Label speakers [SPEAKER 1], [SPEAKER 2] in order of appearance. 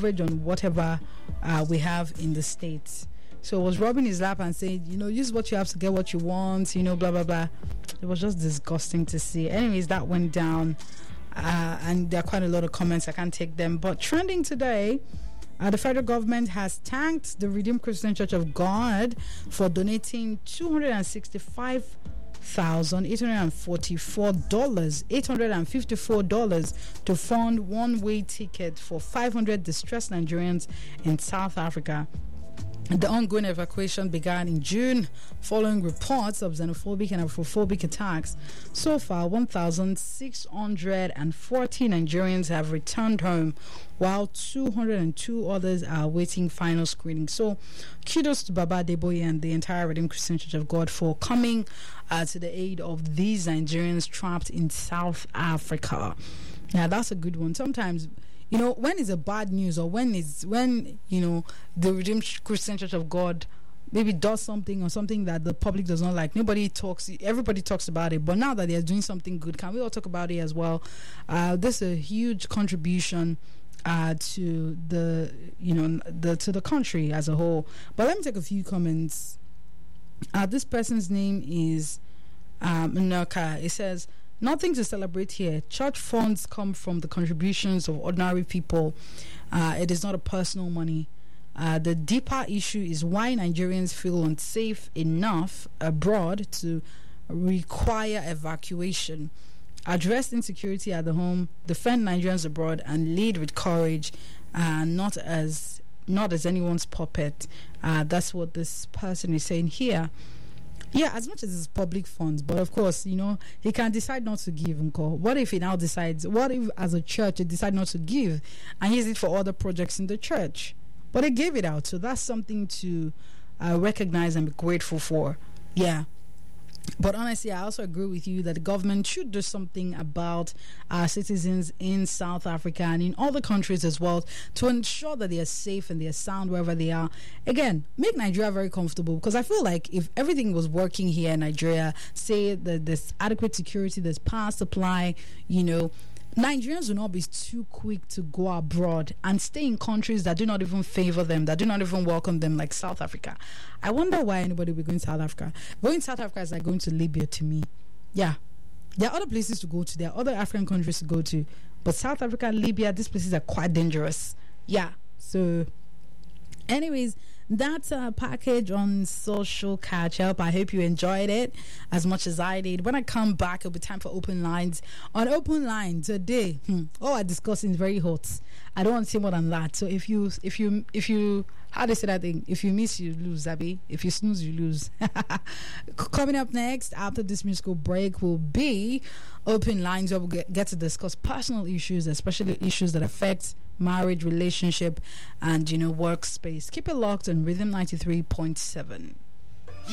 [SPEAKER 1] coverage on whatever we have in the States. So was rubbing his lap and saying, use what you have to get what you want, blah, blah, blah. It was just disgusting to see. Anyways, that went down. And there are quite a lot of comments. I can't take them. But trending today, the federal government has thanked the Redeemed Christian Church of God for donating $854 to fund one-way ticket for 500 distressed Nigerians in South Africa. The ongoing evacuation began in June following reports of xenophobic and Afrophobic attacks. So far, 1,640 Nigerians have returned home, while 202 others are awaiting final screening. So, kudos to Baba Adeboye and the entire Redeemed Christian Church of God for coming to the aid of these Nigerians trapped in South Africa. Yeah, that's a good one. Sometimes, when is a bad news, or when the Redeemed Christian Church of God maybe does something or something that the public does not like, everybody talks about it. But now that they are doing something good, can we all talk about it as well? This is a huge contribution to the country as a whole. But let me take a few comments. This person's name is Noka. It says, nothing to celebrate here. Church funds come from the contributions of ordinary people. It is not a personal money. The deeper issue is why Nigerians feel unsafe enough abroad to require evacuation. Address insecurity at the home, defend Nigerians abroad, and lead with courage, not as anyone's puppet. That's what this person is saying here. Yeah, as much as it's public funds, but of course, he can decide not to give. What if he now decides, what if as a church they decide not to give and use it for other projects in the church? But they gave it out, so that's something to recognize and be grateful for. Yeah. But honestly, I also agree with you that the government should do something about our citizens in South Africa and in other countries as well, to ensure that they are safe and they are sound wherever they are. Again, make Nigeria very comfortable, because I feel like if everything was working here in Nigeria, say that there's adequate security, there's power supply, Nigerians will not be too quick to go abroad and stay in countries that do not even favor them, that do not even welcome them, like South Africa. I wonder why anybody would be going to South Africa. Going to South Africa is like going to Libya to me. Yeah. There are other places to go to. There are other African countries to go to. But South Africa, Libya, these places are quite dangerous. Yeah. So, anyways, that's a package on social catch up. I hope you enjoyed it as much as I did. When I come back, it'll be time for open lines. On open line today, all I discuss is very hot. I don't want to say more than that. So if you how do you say that thing? If you miss, you lose, Abby. If you snooze, you lose. Coming up next after this musical break will be open lines, where we'll get to discuss personal issues, especially issues that affect marriage, relationship, and workspace. Keep it locked on Rhythm 93.7.